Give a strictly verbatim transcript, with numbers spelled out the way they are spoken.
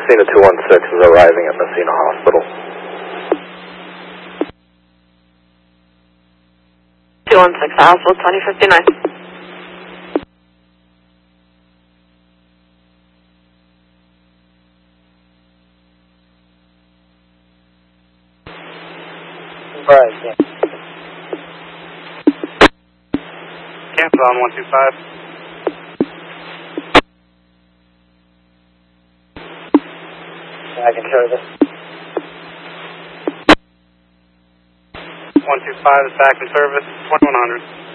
Messina two one six is arriving at Messina Hospital. two one six Hospital, twenty fifty-nine. Right, yeah. Cancel on one two five. I can service. one two five is back in service, twenty-one hundred.